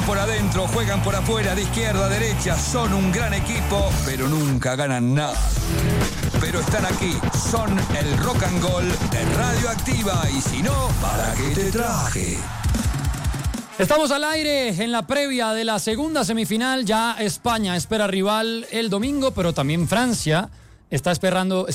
por adentro, juegan por afuera, de izquierda a derecha, son un gran equipo, pero nunca ganan nada. Pero están aquí, son el Rock and Gold de Radioactiva, y si no, ¿para qué te traje? Estamos al aire en la previa de la segunda semifinal. Ya España espera rival el domingo, pero también Francia está esperando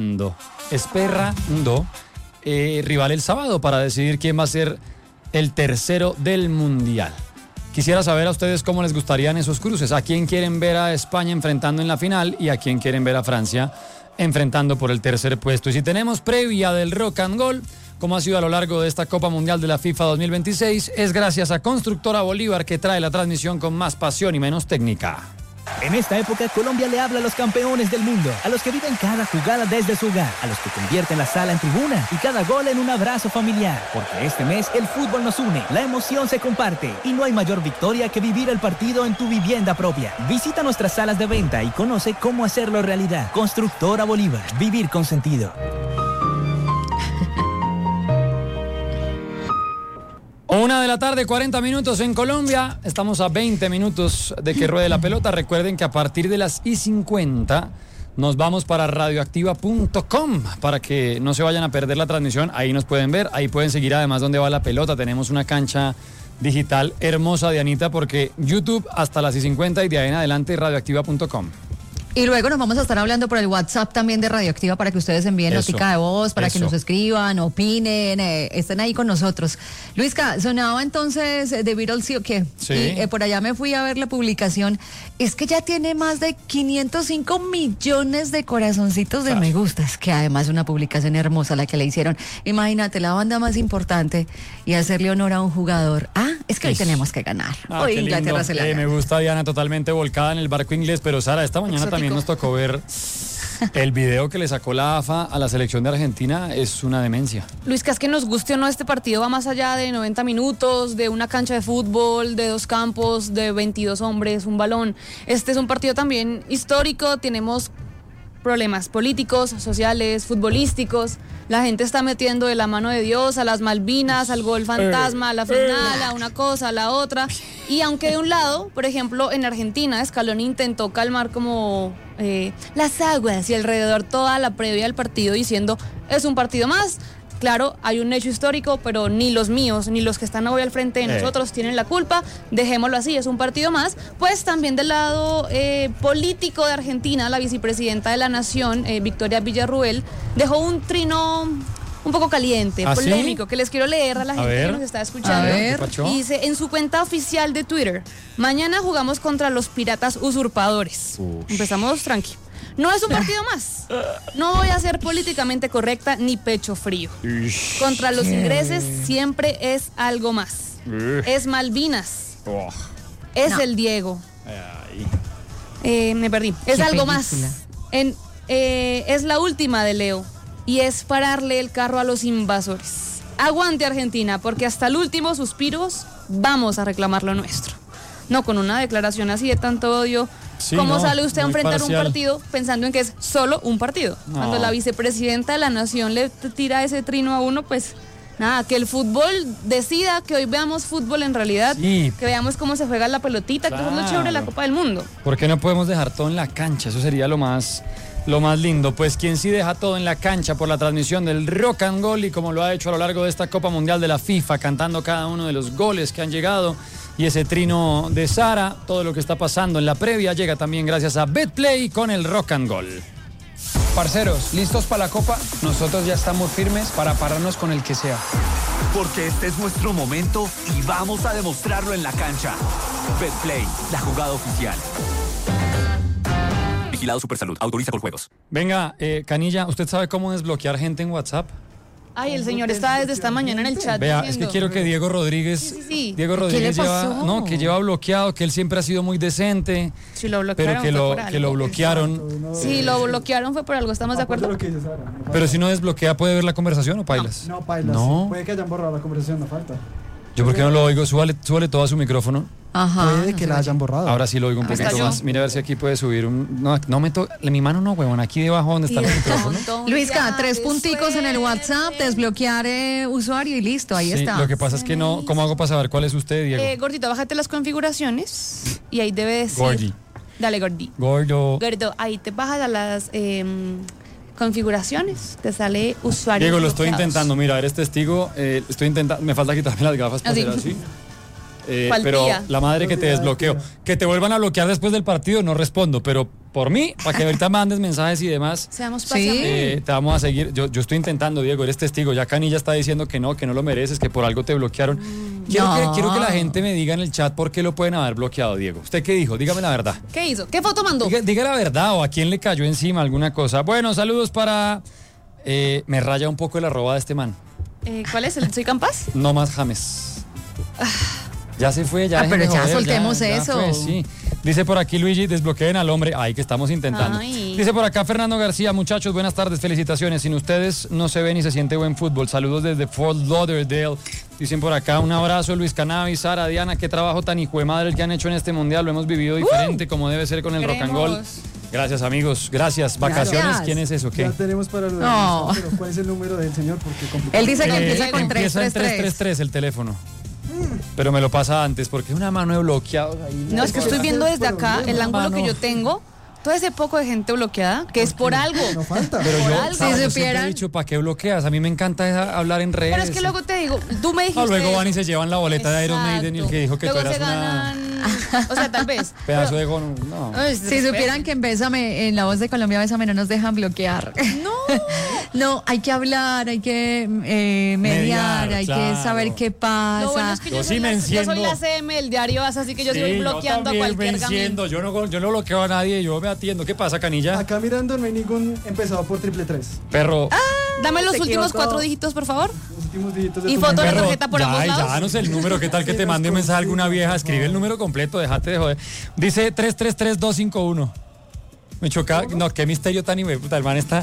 rival el sábado para decidir quién va a ser el tercero del Mundial. Quisiera saber a ustedes cómo les gustarían esos cruces. ¿A quién quieren ver a España enfrentando en la final y a quién quieren ver a Francia enfrentando por el tercer puesto? Y si tenemos previa del Rock and Gold, como ha sido a lo largo de esta Copa Mundial de la FIFA 2026, es gracias a Constructora Bolívar, que trae la transmisión con más pasión y menos técnica. En esta época, Colombia le habla a los campeones del mundo, a los que viven cada jugada desde su hogar, a los que convierten la sala en tribuna y cada gol en un abrazo familiar. Porque este mes el fútbol nos une, la emoción se comparte y no hay mayor victoria que vivir el partido en tu vivienda propia. Visita nuestras salas de venta y conoce cómo hacerlo realidad. Constructora Bolívar, vivir con sentido. 1:40 p.m. en Colombia. Estamos a 20 minutos de que ruede la pelota. Recuerden que a partir de las 50 nos vamos para radioactiva.com para que no se vayan a perder la transmisión. Ahí nos pueden ver, ahí pueden seguir además dónde va la pelota. Tenemos una cancha digital hermosa, Dianita, porque YouTube hasta las 50 y de ahí en adelante radioactiva.com. Y luego nos vamos a estar hablando por el WhatsApp también de Radioactiva para que ustedes envíen notica de voz, para que nos escriban, opinen, estén ahí con nosotros. Luisca, sonaba entonces The Beatles, ¿sí o qué? Sí. Y por allá me fui a ver la publicación. Es que ya tiene más de 505 millones de corazoncitos de me gustas, que además es una publicación hermosa la que le hicieron. Imagínate, la banda más importante y hacerle honor a un jugador. Es que hoy tenemos que ganar. Hoy Inglaterra se la gana. Me gusta Diana totalmente volcada en el barco inglés, pero Sara, esta mañana también nos tocó ver el video que le sacó la AFA a la selección de Argentina. Es una demencia. Luis, que es que nos guste o no, este partido va más allá de 90 minutos, de una cancha de fútbol, de 2 campos, de 22 hombres, un balón. Este es un partido también histórico, tenemos problemas políticos, sociales, futbolísticos. La gente está metiendo de la mano de Dios a las Malvinas, al gol fantasma, a la final, a una cosa, a la otra. Y aunque de un lado, por ejemplo, en Argentina, Scaloni intentó calmar como las aguas y alrededor toda la previa del partido diciendo, es un partido más. Claro, hay un hecho histórico, pero ni los míos, ni los que están hoy al frente de nosotros tienen la culpa. Dejémoslo así, es un partido más. Pues también del lado político de Argentina, la vicepresidenta de la Nación, Victoria Villarruel, dejó un trino un poco caliente, polémico, que les quiero leer a la gente que nos está escuchando. Y dice, en su cuenta oficial de Twitter, mañana jugamos contra los piratas usurpadores. Empezamos tranqui. No es un partido más. No voy a ser políticamente correcta ni pecho frío. Contra los ingleses siempre es algo más. Es Malvinas. Es el Diego. Me perdí. Es algo más. Es la última de Leo. Y es pararle el carro a los invasores. Aguante Argentina, porque hasta el último suspiros vamos a reclamar lo nuestro. No con una declaración así de tanto odio. Sí, ¿cómo sale usted a enfrentar un partido pensando en que es solo un partido? No. Cuando la vicepresidenta de la Nación le tira ese trino a uno, pues nada, que el fútbol decida, que hoy veamos fútbol en realidad, que veamos cómo se juega la pelotita, que eso es lo chévere de la Copa del Mundo. ¿Por qué no podemos dejar todo en la cancha? Eso sería lo más lindo. Pues quien sí deja todo en la cancha por la transmisión del Rock and Gold, y como lo ha hecho a lo largo de esta Copa Mundial de la FIFA, cantando cada uno de los goles que han llegado, y ese trino de Sara, todo lo que está pasando en la previa llega también gracias a Betplay con el Rock and Gold. Parceros, ¿listos para la Copa? Nosotros ya estamos firmes para pararnos con el que sea. Porque este es nuestro momento y vamos a demostrarlo en la cancha. Betplay, la jugada oficial. Vigilado Supersalud, autoriza con juegos. Venga, Canilla, ¿usted sabe cómo desbloquear gente en WhatsApp? Ay, el señor está desde esta mañana en el chat. Vea, diciendo... es que quiero que Diego Rodríguez... Sí. Diego Rodríguez que lleva bloqueado, que él siempre ha sido muy decente. Sí, lo bloquearon. Pero que lo bloquearon. Sí, lo bloquearon fue por algo, ¿estamos de acuerdo? Pero si no desbloquea, ¿puede ver la conversación o pailas? No, pailas. No. Puede que hayan borrado la conversación, no falta. ¿Yo por qué no lo oigo? Súbale todo a su micrófono. Ajá. Puede que la hayan borrado. Ahora sí lo oigo un Hasta poquito yo. más. Mira a ver si aquí puede subir un... No me mi mano no, huevón. Aquí debajo donde está el micrófono. Luisca, 3 punticos en el WhatsApp, desbloquear usuario y listo, ahí Sí, está. lo que pasa es que no... ¿Cómo hago para saber cuál es usted, Diego? Gordito, bájate las configuraciones y ahí debe decir... Gordi. Dale, Gordi. Gordo. Gordo, ahí te bajas a las configuraciones, te sale usuario. Diego, lo estoy intentando. Mira, eres testigo. Estoy intentando... Me falta quitarme las gafas para Así. hacer así. Faltía. Pero la madre que te desbloqueo. Que te vuelvan a bloquear después del partido, no respondo. Pero por mí, para que ahorita mandes mensajes y demás, Seamos Sí. pacientes. te vamos a seguir. Yo estoy intentando, Diego, eres testigo. Ya Canilla está diciendo que no lo mereces, que por algo te bloquearon. No. Quiero que la gente me diga en el chat por qué lo pueden haber bloqueado, Diego. ¿Usted qué dijo? Dígame la verdad. ¿Qué hizo? ¿Qué foto mandó? Diga la verdad o a quién le cayó encima alguna cosa. Bueno, saludos para... me raya un poco el arroba de este man. ¿Cuál es? ¿El Soy Campas? No más James. Ya se fue, ya. Ah, pero déjenme ya joder, soltemos ya eso. fue, sí. Dice por aquí Luigi, desbloqueen al hombre. Ay, que estamos intentando. Ay. Dice por acá Fernando García, muchachos, buenas tardes, felicitaciones. Sin ustedes no se ve ni se siente buen fútbol. Saludos desde Fort Lauderdale. Dicen por acá, un abrazo, Luis Cannabis, Sara, Diana, qué trabajo tan hijo de madre el que han hecho en este mundial. Lo hemos vivido diferente, como debe ser con el rock and roll. Queremos. Gracias, amigos. Gracias. Vacaciones, Gracias. ¿quién es eso? ¿Qué? Ya tenemos para lo de No. pero ¿cuál es el número del señor? Porque complicado. Él dice que empieza con Empieza en 333. 333 el teléfono. Pero me lo pasa antes porque una mano de bloqueado ahí. No, es que estoy viendo desde acá el ángulo que no. yo tengo. Todo ese poco de gente bloqueada, que es por algo. No falta. Pero Por yo, algo. Sara, Si yo siempre supieran. he dicho, ¿para qué bloqueas? A mí me encanta hablar en redes. Pero es que luego te digo, tú me dijiste. Ah, luego van y eso. se llevan la boleta de Iron Maiden y el que dijo que Luego tú eras se una ganan. O sea, tal vez. pedazo de gono. No. Ay, Si supieran que en Bésame, en La Voz de Colombia, Bésame, no nos dejan bloquear. No. No, hay que hablar, hay que mediar, Mediar, hay claro. que saber qué pasa. Lo bueno es que Yo yo, sí soy me la, yo soy enciendo. la CM del diario AS, así que yo Sí, estoy bloqueando a también cualquier me enciendo. gamín. Yo no bloqueo a nadie, yo me atiendo. ¿Qué pasa, Canilla? Acá mirando no hay ningún empezado por 333. Perro. Dame los Se últimos equivocó. 4 dígitos, por favor. Los últimos dígitos de Y tu foto de la nombre. tarjeta por ambos lados. Ya, no sé el número. ¿Qué tal que te mande un mensaje a alguna vieja? Escribe el número completo, déjate de joder. Dice 333-251. Me choca. No, qué misterio tan puta. El man está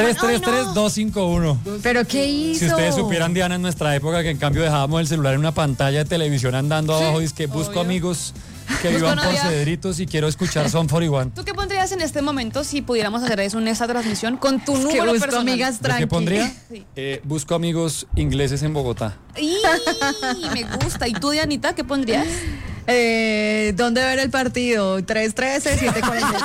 333-251. ¿Pero qué hizo? Si ustedes supieran, Diana, en nuestra época que en cambio dejábamos el celular en una pantalla de televisión andando abajo, dice que busco obvio. amigos que Busco vivan por novia. Cedritos y quiero escuchar Son 41. ¿Tú qué pondrías en este momento si pudiéramos hacer eso en esta transmisión con tu Que número busco personal? amigas ¿Yo qué tranqui. pondría? Sí. Busco amigos ingleses en Bogotá. ¡Y! Me gusta. ¿Y tú, Dianita, qué pondrías? ¿Dónde ver el partido? 313-740.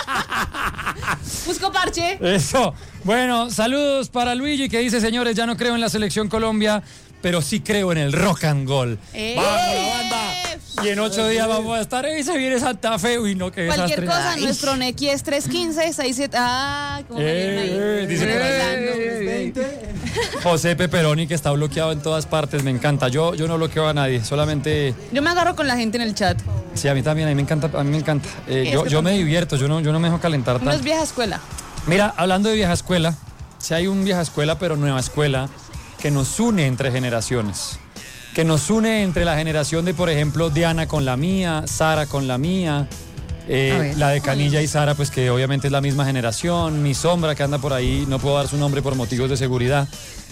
Busco parche. Eso. Bueno, saludos para Luigi que dice, señores, ya no creo en la selección Colombia, pero sí creo en el rock and roll. ¡Vamos, la banda! Y en 8 días vamos a estar ahí, se viene Santa Fe. Uy, no, qué Cualquier desastre. cosa, nuestro Nequi es 315-67. Ah, ¿cómo me dieron ahí? Dice por ahí. 20. José Pepperoni que está bloqueado en todas partes, me encanta. Yo no bloqueo a nadie, solamente... Yo me agarro con la gente en el chat. Sí, a mí también, a mí me encanta. Yo me divierto, yo no me dejo calentar Uno es tanto. vieja escuela. Mira, hablando de vieja escuela, si hay un vieja escuela, pero nueva escuela, que nos une entre generaciones. Que nos une entre la generación de, por ejemplo, Diana con la mía, Sara con la mía, ver. la de Canilla y Sara, pues que obviamente es la misma generación, mi sombra que anda por ahí, no puedo dar su nombre por motivos de seguridad,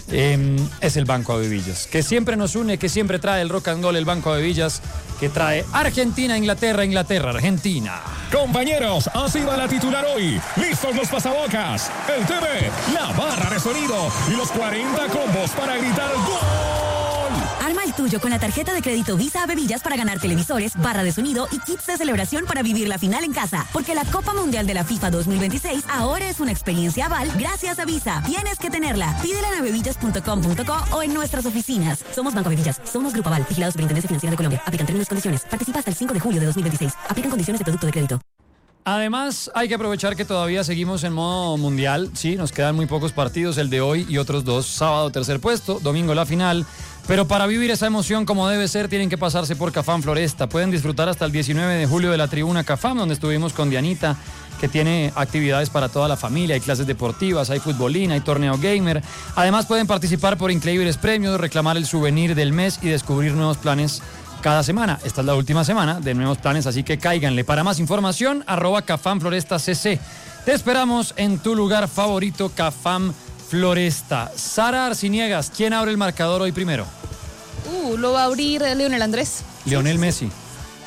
es el Banco Avevillas, que siempre nos une, que siempre trae el rock and roll, el Banco Avevillas, que trae Argentina, Inglaterra, Argentina. Compañeros, así va la titular hoy. Listos los pasabocas, el TV, la barra de sonido y los 40 combos para gritar ¡Gol! Arma el tuyo con la tarjeta de crédito Visa Avevillas para ganar televisores, barra de sonido y kits de celebración para vivir la final en casa. Porque la Copa Mundial de la FIFA 2026 ahora es una experiencia aval gracias a Visa. Tienes que tenerla. Pídela en avevillas.com.co o en nuestras oficinas. Somos Banco Avevillas. Somos Grupo Aval. Vigilados Superintendencia Financiera de Colombia. Aplican términos y condiciones. Participa hasta el 5 de julio de 2026. Aplican condiciones de producto de crédito. Además, hay que aprovechar que todavía seguimos en modo mundial. Sí, nos quedan muy pocos partidos, el de hoy y otros 2. Sábado, tercer puesto, domingo la final. Pero para vivir esa emoción como debe ser, tienen que pasarse por Cafam Floresta. Pueden disfrutar hasta el 19 de julio de la tribuna Cafam, donde estuvimos con Dianita, que tiene actividades para toda la familia. Hay clases deportivas, hay futbolín, hay torneo gamer. Además, pueden participar por increíbles premios, reclamar el souvenir del mes y descubrir nuevos planes cada semana. Esta es la última semana de nuevos planes, así que cáiganle. Para más información, @Cafam Floresta CC. Te esperamos en tu lugar favorito, Cafam Floresta. Sara Arciniegas, ¿quién abre el marcador hoy primero? Lo va a abrir Leonel Andrés. Lionel Messi.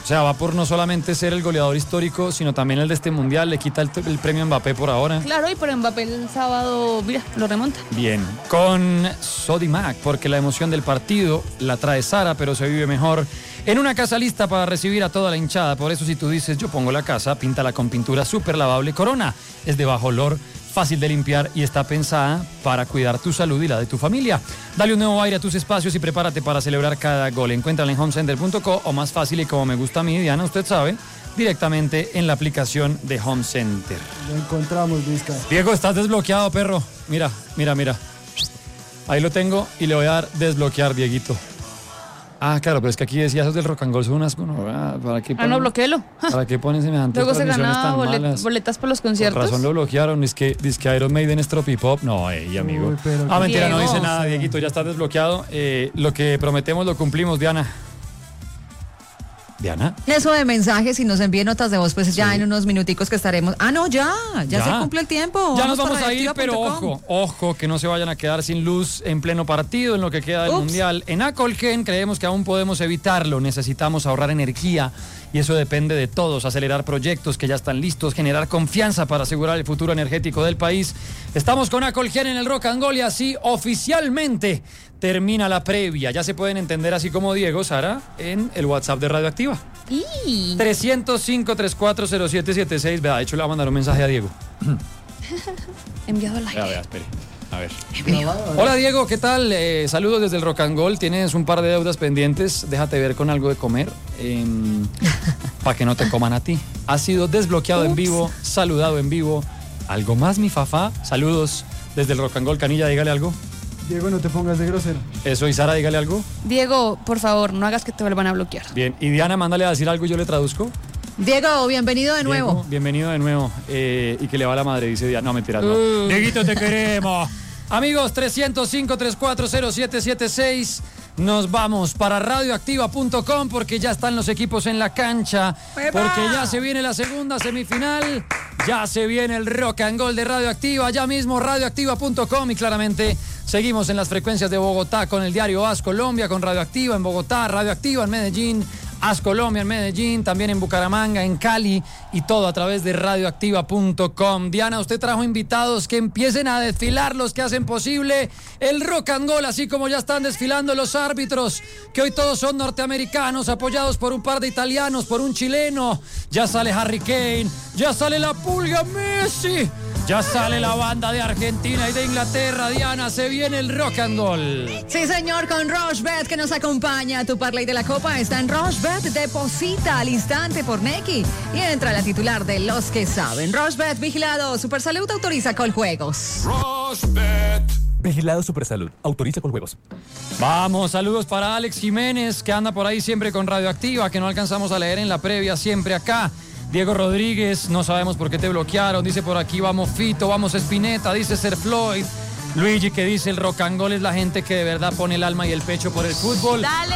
sea, va por no solamente ser el goleador histórico, sino también el de este mundial. Le quita el premio Mbappé por ahora. Claro, y por Mbappé el sábado, mira, lo remonta. Bien, con Sodimac, porque la emoción del partido la trae Sara, pero se vive mejor en una casa lista para recibir a toda la hinchada. Por eso si tú dices, yo pongo la casa, píntala con pintura súper lavable Corona. Es de bajo olor, fácil de limpiar y está pensada para cuidar tu salud y la de tu familia. Dale un nuevo aire a tus espacios y prepárate para celebrar cada gol. Encuéntrala en homecenter.co o más fácil y como me gusta a mí, Diana, usted sabe, directamente en la aplicación de Home Center. Lo encontramos, Vizca. Diego, estás desbloqueado, perro. Mira. Ahí lo tengo y le voy a dar desbloquear, Dieguito. Ah, claro, pero es que aquí decía esos del Rock and Roll son unas... ¿para qué ponen, no, bloquéelo. ¿Para qué ponen semejantes Luego se transmisiones gana tan malas? boletas para los conciertos. Por razón lo bloquearon, es que Iron Maiden es tropipop. No, amigo. Uy, pero Mentira, Diego. no dice nada, Dieguito, ya está desbloqueado. Lo que prometemos lo cumplimos, Diana. Diana. Eso de mensajes y nos envíe notas de voz, pues ya en unos minuticos que estaremos. Ah, no, ya se cumple el tiempo. Ya nos vamos para a ir, pero ojo, que no se vayan a quedar sin luz en pleno partido, en lo que queda del Mundial. En Acolgen creemos que aún podemos evitarlo, necesitamos ahorrar energía y eso depende de todos, acelerar proyectos que ya están listos, generar confianza para asegurar el futuro energético del país. Estamos con Acolgen en el Rock and Roll y así oficialmente termina la previa. Ya se pueden entender así como Diego, Sara, en el WhatsApp de Radioactiva. 305-340776. Vea, de hecho le voy a mandar un mensaje a Diego. Enviado al aire. Vea, espere. A ver. Hola Diego, ¿qué tal? Saludos desde el Rock and Roll. Tienes un par de deudas pendientes. Déjate ver con algo de comer. Para que no te coman a ti. Has sido desbloqueado en vivo, saludado en vivo. ¿Algo más, mi Fafá? Saludos desde el Rock and Roll. Canilla, dígale algo. Diego, no te pongas de grosero. Eso, y Sara, dígale algo. Diego, por favor, no hagas que te vuelvan a bloquear. Bien, y Diana, mándale a decir algo y yo le traduzco. Diego, bienvenido de nuevo. Diego, bienvenido de nuevo. Y que le va la madre, dice Diana. No, mentiras, no. Dieguito, te queremos. Amigos, 305-340776. Nos vamos para radioactiva.com porque ya están los equipos en la cancha. Porque ya se viene la segunda semifinal. Ya se viene el Rock and Roll de Radioactiva. Ya mismo radioactiva.com y claramente seguimos en las frecuencias de Bogotá con el diario AS Colombia, con Radioactiva en Bogotá, Radioactiva en Medellín, AS Colombia en Medellín, también en Bucaramanga, en Cali y todo a través de radioactiva.com. Diana, usted trajo invitados que empiecen a desfilar los que hacen posible el Rock and Roll, así como ya están desfilando los árbitros, que hoy todos son norteamericanos, apoyados por un par de italianos, por un chileno. Ya sale Harry Kane, ya sale la Pulga Messi, ya sale la banda de Argentina y de Inglaterra. Diana, se viene el Rock and Roll. Sí, señor, con Rochebet que nos acompaña. Tu parlay de la Copa está en Rochebet. Deposita al instante por Nequi y entra a la titular de los que saben. Rochebet, vigilado. Supersalud autoriza Coljuegos. Rochebet. Vigilado Supersalud. Autoriza Coljuegos. Vamos, saludos para Alex Jiménez, que anda por ahí siempre con Radioactiva, que no alcanzamos a leer en la previa, siempre acá. Diego Rodríguez, no sabemos por qué te bloquearon. Dice por aquí, vamos Fito, vamos Spinetta, dice Ser Floyd. Luigi, que dice el Rock and Roll es la gente que de verdad pone el alma y el pecho por el fútbol. ¡Dale!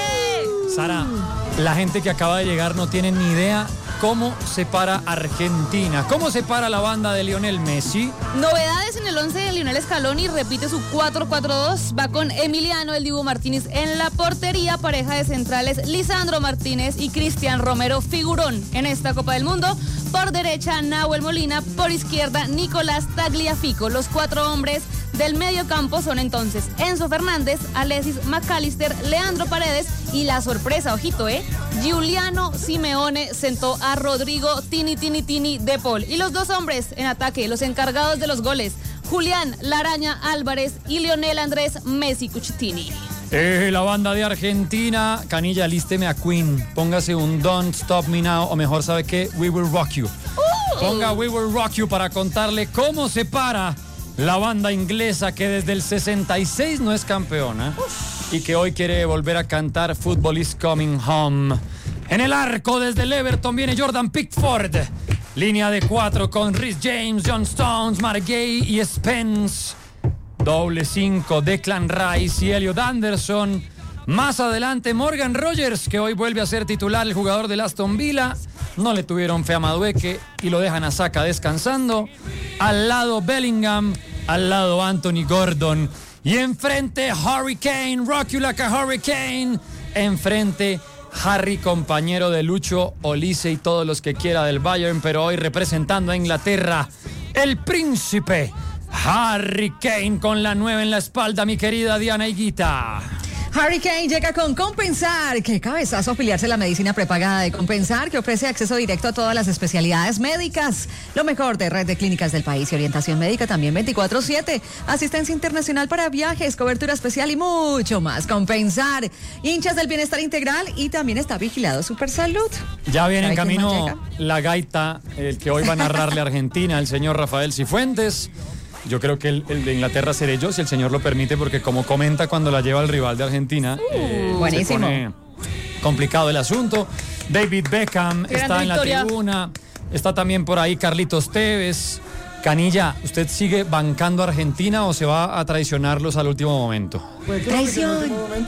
Sara, la gente que acaba de llegar no tiene ni idea cómo se para Argentina. ¿Cómo se para la banda de Lionel Messi? Novedades en el 11 de Lionel Scaloni, repite su 4-4-2, va con Emiliano el Dibu Martínez en la portería, pareja de centrales Lisandro Martínez y Cristian Romero, figurón en esta Copa del Mundo. Por derecha, Nahuel Molina, por izquierda, Nicolás Tagliafico. Los cuatro hombres del medio campo son entonces Enzo Fernández, Alexis McAllister, Leandro Paredes y la sorpresa, ojito, Giuliano Simeone sentó a Rodrigo Tini de Paul. Y los dos hombres en ataque, los encargados de los goles, Julián La Araña Álvarez y Lionel Andrés Messi Cucitini. La banda de Argentina, Canilla, lísteme a Queen. Póngase un Don't Stop Me Now, o mejor, ¿sabe qué? We Will Rock You. Ponga We Will Rock You para contarle cómo se para la banda inglesa que desde el 66 no es campeona y que hoy quiere volver a cantar Football is Coming Home. En el arco desde el Everton viene Jordan Pickford. Línea de 4 con Reece James, John Stones, Mark Gay y Spence. Doble 5, Declan Rice y Elliot Anderson. Más adelante Morgan Rogers, que hoy vuelve a ser titular, el jugador del Aston Villa. No le tuvieron fe a Madueque y lo dejan a Saka descansando. Al lado Bellingham, al lado Anthony Gordon. Y enfrente Harry Kane, Rock You Like a Hurricane. Enfrente Harry, compañero de Lucho, Olise y todos los que quiera del Bayern, pero hoy representando a Inglaterra, el príncipe Harry Kane con la 9 en la espalda, mi querida Diana Higuita. Harry Kane llega con Compensar. Qué cabezazo afiliarse a la medicina prepagada de Compensar, que ofrece acceso directo a todas las especialidades médicas. Lo mejor de red de clínicas del país y orientación médica también 24/7. Asistencia internacional para viajes, cobertura especial y mucho más. Compensar. Hinchas del bienestar integral y también está vigilado Supersalud. Ya viene en ¿Sabe quién más camino llega? la gaita, el que hoy va a narrarle a Argentina, el señor Rafael Cifuentes. Yo creo que el de Inglaterra seré yo, si el señor lo permite, porque como comenta cuando la lleva el rival de Argentina, buenísimo. se pone complicado el asunto. David Beckham Qué está gran en la victoria. tribuna, está también por ahí Carlitos Tevez. Canilla, ¿usted sigue bancando a Argentina o se va a traicionarlos al último momento? Traición.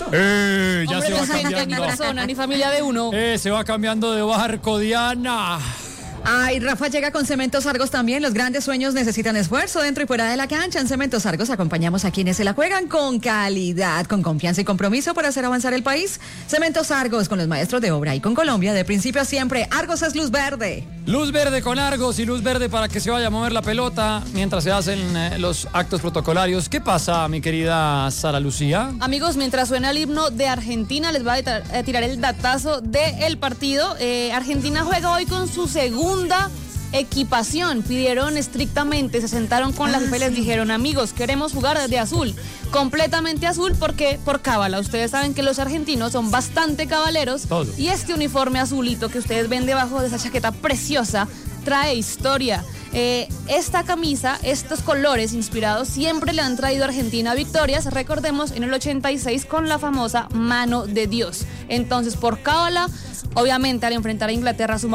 Ya Hombre, se va no saben que ni cambiando. persona, ni familia de uno. Se va cambiando de barco, Diana. Ay, Rafa llega con Cementos Argos también. Los grandes sueños necesitan esfuerzo dentro y fuera de la cancha. En Cementos Argos acompañamos a quienes se la juegan con calidad, con confianza y compromiso para hacer avanzar el país. Cementos Argos con los maestros de obra y con Colombia de principio a siempre. Argos es luz verde. Luz verde con Argos y luz verde para que se vaya a mover la pelota mientras se hacen los actos protocolarios. ¿Qué pasa, mi querida Sara Lucía? Amigos, mientras suena el himno de Argentina, les voy a tirar el datazo del partido. Argentina juega hoy con su segunda equipación. Pidieron estrictamente, se sentaron con la FIFA y les dijeron, amigos, queremos jugar de azul, completamente azul, porque por cábala. Ustedes saben que los argentinos son bastante cabaleros. Todo. Y este uniforme azulito que ustedes ven debajo de esa chaqueta preciosa trae historia. Esta camisa, estos colores inspirados siempre le han traído a Argentina victorias, recordemos en el 86 con la famosa mano de Dios. Entonces, por cábala, obviamente al enfrentar a Inglaterra, su